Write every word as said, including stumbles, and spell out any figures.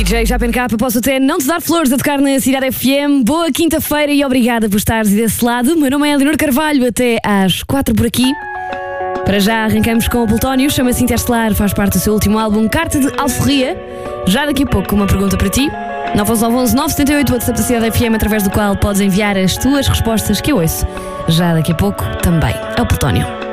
D J J P N K, posso até não te dar flores a tocar na Cidade F M. Boa quinta-feira e obrigada por estares desse lado. Meu nome é Leonor Carvalho, até às quatro por aqui. Para já arrancamos com o Plutónio, chama-se Interstellar, faz parte do seu último álbum, Carta de Alforria. Já daqui a pouco uma pergunta para ti. nove nove um nove sete oito, o WhatsApp da Cidade F M, através do qual podes enviar as tuas respostas que eu ouço. Já daqui a pouco também é o Plutónio.